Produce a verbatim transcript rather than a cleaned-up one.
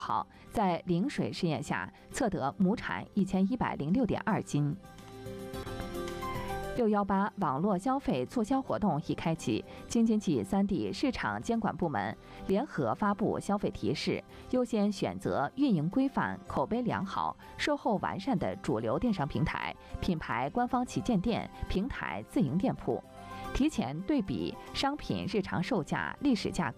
号，在陵水试验下测得亩产一千一百零六点二斤。六幺八网络消费促销活动已开启，京津冀三地市场监管部门联合发布消费提示，优先选择运营规范、口碑良好、售后完善的主流电商平台、品牌官方旗舰店、平台自营店铺，提前对比商品日常售价、历史价